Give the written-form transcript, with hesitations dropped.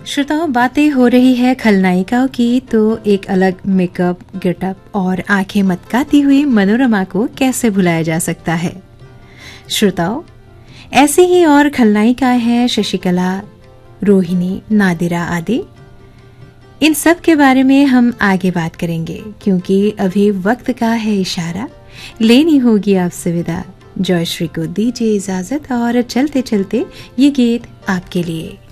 श्रोताओं, बातें हो रही है खलनायिकाओं की, तो एक अलग मेकअप, गेटअप और आंखें मटकाती हुई मनोरमा को कैसे भुलाया जा सकता है। श्रोताओं, ऐसी ही और खलनायिकाएं हैं शशिकला, रोहिणी, नादिरा आदि। इन सब के बारे में हम आगे बात करेंगे, क्योंकि अभी वक्त का है इशारा, लेनी होगी आपसे विदा। जयश्री को दीजिए इजाजत और चलते चलते ये गीत आपके लिए।